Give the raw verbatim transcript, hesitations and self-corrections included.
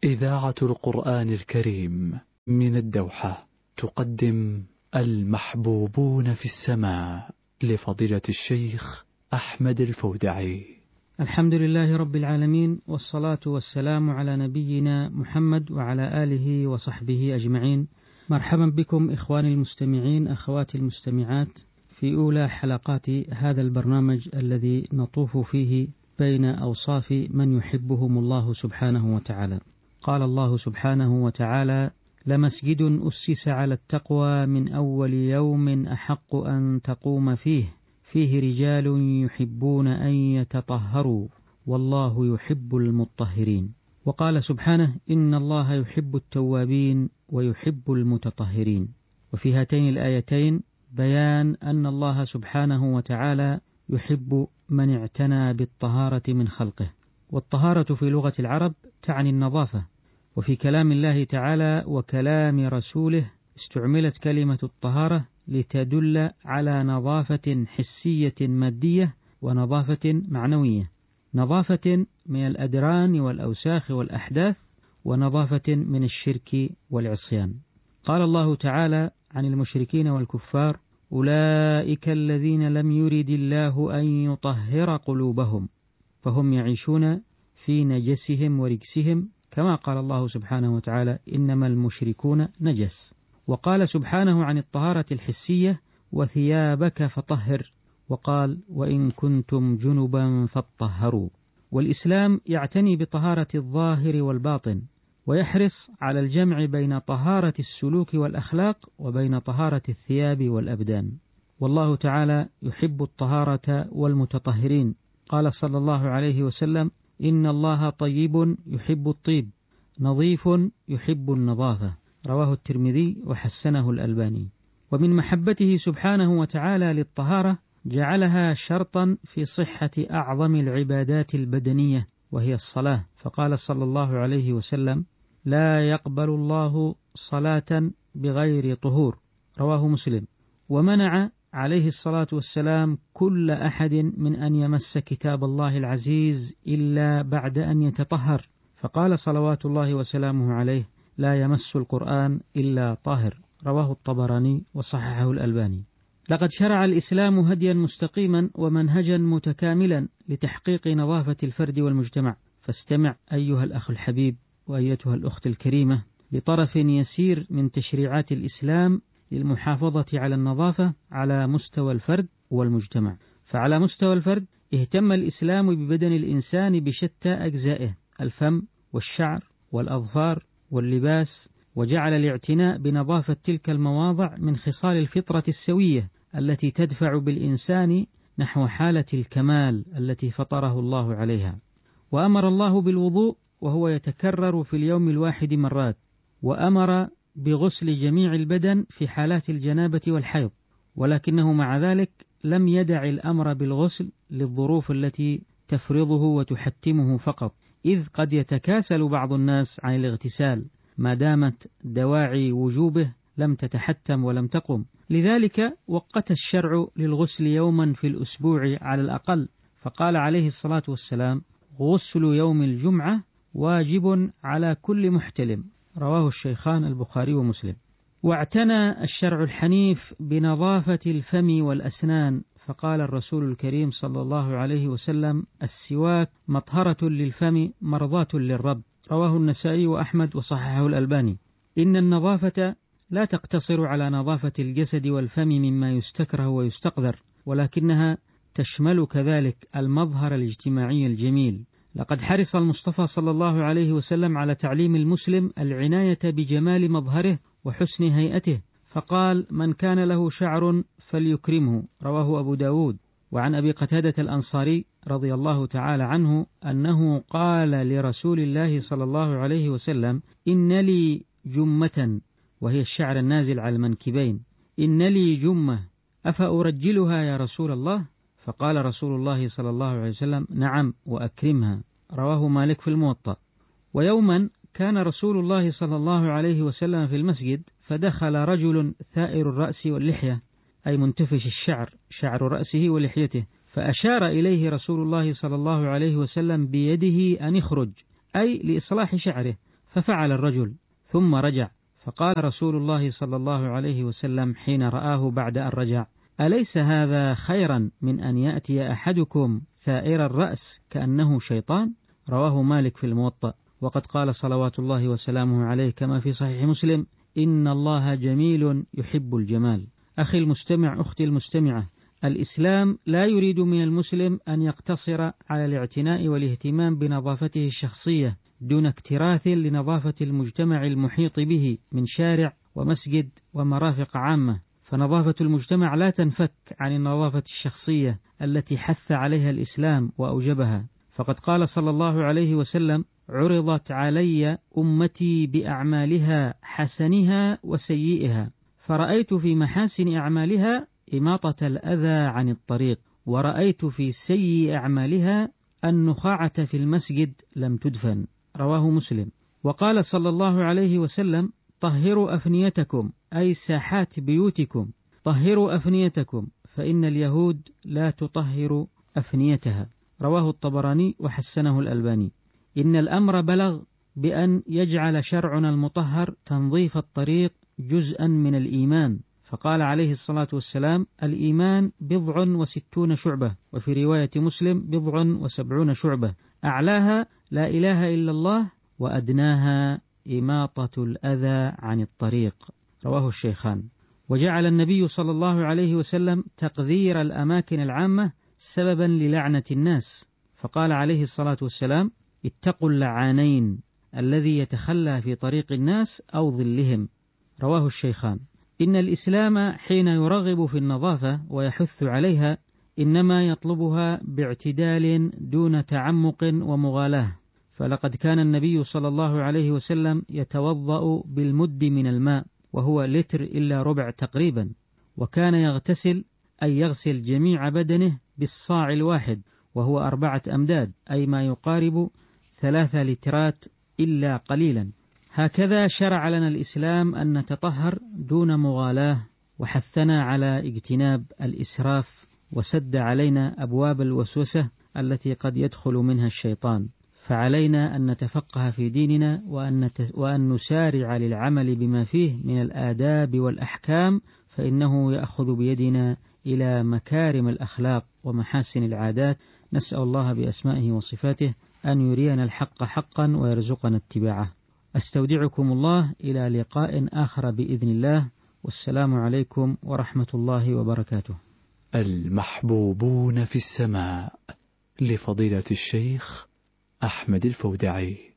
إذاعة القرآن الكريم من الدوحة تقدم المحبوبون في السماء لفضيلة الشيخ أحمد الفودعي. الحمد لله رب العالمين، والصلاة والسلام على نبينا محمد وعلى آله وصحبه أجمعين. مرحبا بكم إخواني المستمعين، أخواتي المستمعات، في أولى حلقات هذا البرنامج الذي نطوف فيه بين أوصاف من يحبهم الله سبحانه وتعالى. قال الله سبحانه وتعالى: لمسجد أسس على التقوى من أول يوم أحق أن تقوم فيه فيه رجال يحبون أن يتطهروا والله يحب المطهرين. وقال سبحانه: إن الله يحب التوابين ويحب المتطهرين. وفي هاتين الآيتين بيان أن الله سبحانه وتعالى يحب من اعتنى بالطهارة من خلقه. والطهارة في لغة العرب تعني النظافة، وفي كلام الله تعالى وكلام رسوله استعملت كلمة الطهارة لتدل على نظافة حسية مادية ونظافة معنوية، نظافة من الأدران والأوساخ والأحداث، ونظافة من الشرك والعصيان. قال الله تعالى عن المشركين والكفار: أولئك الذين لم يرد الله أن يطهر قلوبهم فهم يعيشون في نجسهم ورجسهم، كما قال الله سبحانه وتعالى: إنما المشركون نجس. وقال سبحانه عن الطهارة الحسية: وثيابك فطهر، وقال: وإن كنتم جنبا فاطهروا. والإسلام يعتني بطهارة الظاهر والباطن، ويحرص على الجمع بين طهارة السلوك والأخلاق وبين طهارة الثياب والأبدان. والله تعالى يحب الطهارة والمتطهرين. قال صلى الله عليه وسلم: إن الله طيب يحب الطيب، نظيف يحب النظافة. رواه الترمذي وحسنه الألباني. ومن محبته سبحانه وتعالى للطهارة جعلها شرطا في صحة أعظم العبادات البدنية وهي الصلاة، فقال صلى الله عليه وسلم: لا يقبل الله صلاة بغير طهور. رواه مسلم. ومنع عليه الصلاة والسلام كل أحد من أن يمس كتاب الله العزيز إلا بعد أن يتطهر، فقال صلوات الله وسلامه عليه: لا يمس القرآن إلا طاهر. رواه الطبراني وصححه الألباني. لقد شرع الإسلام هديا مستقيما ومنهجا متكاملا لتحقيق نظافة الفرد والمجتمع. فاستمع أيها الأخ الحبيب وأيتها الأخت الكريمة لطرف يسير من تشريعات الإسلام للمحافظة على النظافة على مستوى الفرد والمجتمع. فعلى مستوى الفرد اهتم الإسلام ببدن الإنسان بشتى أجزائه: الفم والشعر والأظفار واللباس، وجعل الاعتناء بنظافة تلك المواضع من خصال الفطرة السوية التي تدفع بالإنسان نحو حالة الكمال التي فطره الله عليها. وأمر الله بالوضوء وهو يتكرر في اليوم الواحد مرات، وأمر بغسل جميع البدن في حالات الجنابة والحيض، ولكنه مع ذلك لم يدع الأمر بالغسل للظروف التي تفرضه وتحتمه فقط، إذ قد يتكاسل بعض الناس عن الاغتسال ما دامت دواعي وجوبه لم تتحتم ولم تقم. لذلك وقت الشرع للغسل يوما في الأسبوع على الأقل، فقال عليه الصلاة والسلام: غسل يوم الجمعة واجب على كل محتلم. رواه الشيخان البخاري ومسلم. واعتنى الشرع الحنيف بنظافة الفم والأسنان، فقال الرسول الكريم صلى الله عليه وسلم: السواك مطهرة للفم مرضاة للرب. رواه النسائي وأحمد وصححه الألباني. إن النظافة لا تقتصر على نظافة الجسد والفم مما يستكره ويستقذر، ولكنها تشمل كذلك المظهر الاجتماعي الجميل. لقد حرص المصطفى صلى الله عليه وسلم على تعليم المسلم العناية بجمال مظهره وحسن هيئته، فقال: من كان له شعر فليكرمه. رواه أبو داود. وعن أبي قتادة الأنصاري رضي الله تعالى عنه أنه قال لرسول الله صلى الله عليه وسلم: إن لي جمة، وهي الشعر النازل على المنكبين، إن لي جمة أفأرجلها يا رسول الله؟ فقال رسول الله صلى الله عليه وسلم: نعم وأكرمها. رواه مالك في الموطأ. ويوما كان رسول الله صلى الله عليه وسلم في المسجد، فدخل رجل ثائر الرأس واللحية، أي منتفش الشعر، شعر رأسه ولحيته، فأشار إليه رسول الله صلى الله عليه وسلم بيده أن يخرج، أي لإصلاح شعره، ففعل الرجل ثم رجع، فقال رسول الله صلى الله عليه وسلم حين رآه بعد أن رجع: أليس هذا خيرا من أن يأتي أحدكم ثائر الرأس كأنه شيطان؟ رواه مالك في الموطأ. وقد قال صلوات الله وسلامه عليه كما في صحيح مسلم: إن الله جميل يحب الجمال. أخي المستمع، أختي المستمعة، الإسلام لا يريد من المسلم أن يقتصر على الاعتناء والاهتمام بنظافته الشخصية دون اكتراث لنظافة المجتمع المحيط به من شارع ومسجد ومرافق عامة، فنظافة المجتمع لا تنفك عن النظافة الشخصية التي حث عليها الإسلام وأوجبها. فقد قال صلى الله عليه وسلم: عرضت علي أمتي بأعمالها حسنها وسيئها، فرأيت في محاسن أعمالها إماطة الأذى عن الطريق، ورأيت في سيء أعمالها النخاعة في المسجد لم تدفن. رواه مسلم. وقال صلى الله عليه وسلم: طهروا أفنيتكم، أي ساحات بيوتكم، طهروا أفنيتكم، فإن اليهود لا تطهر أفنيتها. رواه الطبراني وحسنه الألباني. إن الأمر بلغ بأن يجعل شرعنا المطهر تنظيف الطريق جزءا من الإيمان، فقال عليه الصلاة والسلام: الإيمان بضع وستون شعبة، وفي رواية مسلم: بضع وسبعون شعبة، أعلاها لا إله إلا الله، وأدناها إماطة الأذى عن الطريق. رواه الشيخان. وجعل النبي صلى الله عليه وسلم تقذير الأماكن العامة سببا للعنة الناس، فقال عليه الصلاة والسلام: اتقوا اللعانين، الذي يتخلى في طريق الناس أو ظلهم. رواه الشيخان. إن الإسلام حين يرغب في النظافة ويحث عليها إنما يطلبها باعتدال دون تعمق ومغالاة، فلقد كان النبي صلى الله عليه وسلم يتوضأ بالمد من الماء، وهو لتر إلا ربع تقريبا، وكان يغتسل أي يغسل جميع بدنه بالصاع الواحد، وهو أربعة أمداد، أي ما يقارب ثلاثة لترات إلا قليلا. هكذا شرع لنا الإسلام أن نتطهر دون مغالاة، وحثنا على اجتناب الإسراف، وسد علينا أبواب الوسوسة التي قد يدخل منها الشيطان. فعلينا أن نتفقه في ديننا، وأن, وأن نسارع للعمل بما فيه من الآداب والأحكام، فإنه يأخذ بيدنا إلى مكارم الأخلاق ومحاسن العادات. نسأل الله بأسمائه وصفاته أن يرينا الحق حقا ويرزقنا اتباعه. أستودعكم الله إلى لقاء آخر بإذن الله، والسلام عليكم ورحمة الله وبركاته. المحبوبون في السماء، لفضيلة الشيخ أحمد الفودعي.